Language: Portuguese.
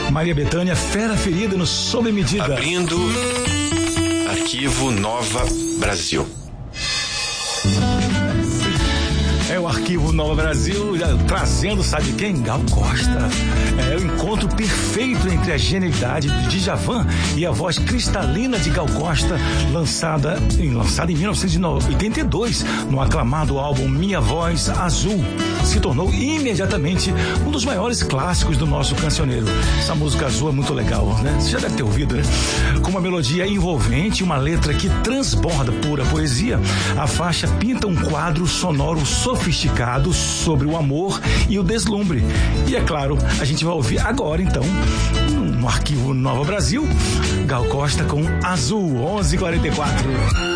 Maria Bethânia, Fera Ferida no Sob Medida. Abrindo Arquivo Nova Brasil. É o Arquivo Nova Brasil, trazendo, sabe quem? Gal Costa. É o encontro perfeito entre a genialidade de Djavan e a voz cristalina de Gal Costa, lançada em 1982, no aclamado álbum Minha Voz Azul. Se tornou imediatamente um dos maiores clássicos do nosso cancioneiro. Essa música azul é muito legal, né? Você já deve ter ouvido, né? Com uma melodia envolvente e uma letra que transborda pura poesia, a faixa pinta um quadro sonoro sofisticado sobre o amor e o deslumbre. E é claro, a gente vai ouvir agora, então, no Arquivo Nova Brasil, Gal Costa com Azul, 11h44.